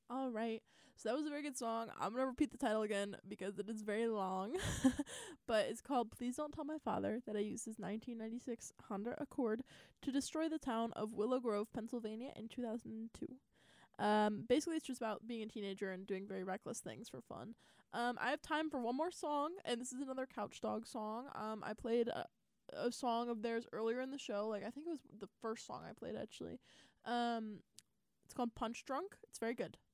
All right. So that was a very good song. I'm going to repeat the title again because it is very long. But it's called Please Don't Tell My Father That I Used His 1996 Honda Accord to Destroy the Town of Willow Grove, Pennsylvania in 2002. Basically, it's just about being a teenager and doing very reckless things for fun. I have time for one more song, and this is another Couch Dog song. I played a song of theirs earlier in the show. Like, I think it was the first song I played, actually. It's called Punch Drunk. It's very good.